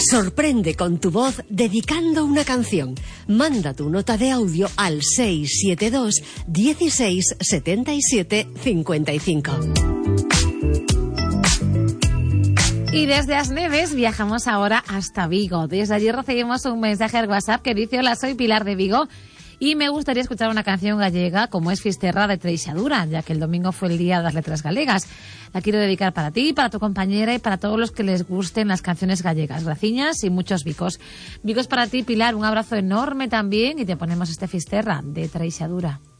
Sorprende con tu voz dedicando una canción. Manda tu nota de audio al 672 16 77 55. Y desde As Neves viajamos ahora hasta Vigo. Desde allí recibimos un mensaje al WhatsApp que dice: hola, soy Pilar de Vigo y me gustaría escuchar una canción gallega como es Fisterra de Treixadura, ya que el domingo fue el día de las letras galegas. La quiero dedicar para ti, para tu compañera y para todos los que les gusten las canciones gallegas. Graciñas y muchos bicos. Bicos para ti, Pilar, un abrazo enorme también y te ponemos este Fisterra de Treixadura.